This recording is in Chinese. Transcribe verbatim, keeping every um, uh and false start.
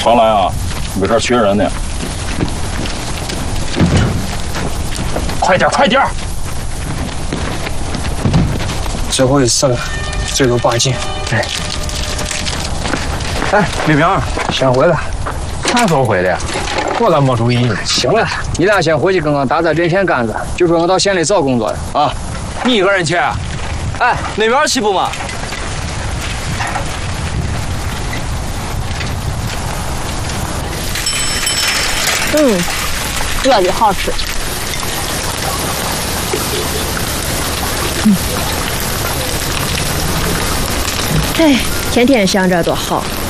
传来啊，你这缺人呢。快点，快点！ 最后一次了，最多八斤。哎， 哎，李明， 先回来。 啥时候回的呀？ 我咋没注意呢？ 行了，你俩先回去跟我打打针线杆子，就说我到县里找工作了啊。 你一个人去？哎，那边去不嘛？ 嗯，热的好吃。嗯，哎，天天想着多好。